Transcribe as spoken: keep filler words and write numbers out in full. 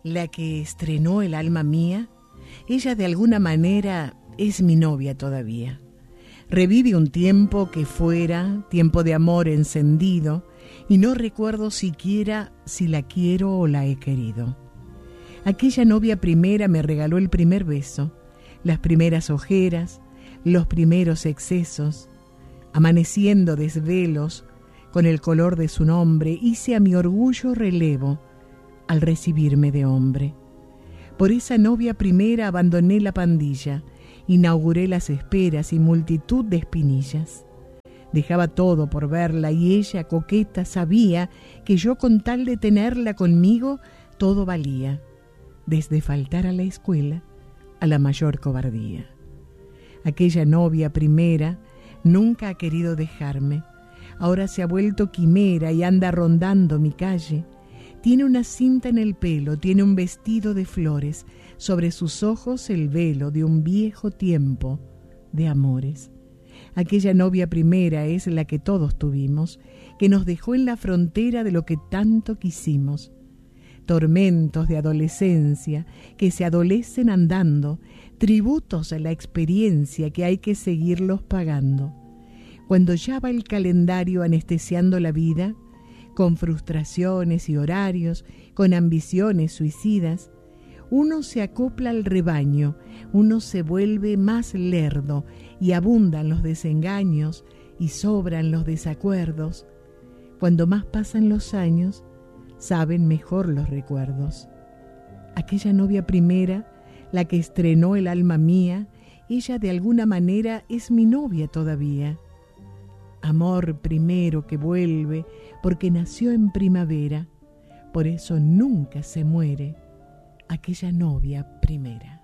la que estrenó el alma mía, ella de alguna manera es mi novia todavía. Revive un tiempo que fuera, tiempo de amor encendido, y no recuerdo siquiera si la quiero o la he querido. Aquella novia primera me regaló el primer beso, las primeras ojeras, los primeros excesos. Amaneciendo desvelos, con el color de su nombre, hice a mi orgullo relevo al recibirme de hombre. Por esa novia primera abandoné la pandilla, inauguré las esperas y multitud de espinillas. Dejaba todo por verla y ella, coqueta, sabía que yo con tal de tenerla conmigo todo valía, desde faltar a la escuela a la mayor cobardía. Aquella novia primera nunca ha querido dejarme, ahora se ha vuelto quimera y anda rondando mi calle. Tiene una cinta en el pelo, tiene un vestido de flores, sobre sus ojos el velo de un viejo tiempo de amores. Aquella novia primera es la que todos tuvimos, que nos dejó en la frontera de lo que tanto quisimos. Tormentos de adolescencia que se adolecen andando, tributos a la experiencia que hay que seguirlos pagando. Cuando ya va el calendario anestesiando la vida, con frustraciones y horarios, con ambiciones suicidas, uno se acopla al rebaño, uno se vuelve más lerdo y abundan los desengaños y sobran los desacuerdos. Cuando más pasan los años, saben mejor los recuerdos. Aquella novia primera, la que estrenó el alma mía, ella de alguna manera es mi novia todavía. Amor primero que vuelve porque nació en primavera, por eso nunca se muere aquella novia primera.